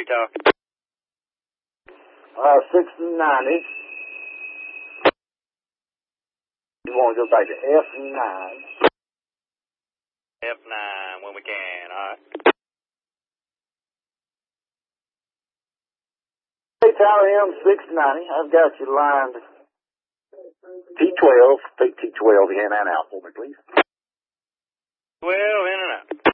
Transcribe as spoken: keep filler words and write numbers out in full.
we talking? Uh, six ninety. You want to go back to F nine. F nine when we can, alright. Hey, Tower M six ninety. I've got you lined. T twelve. Take T twelve in and out for me, please. twelve in and out.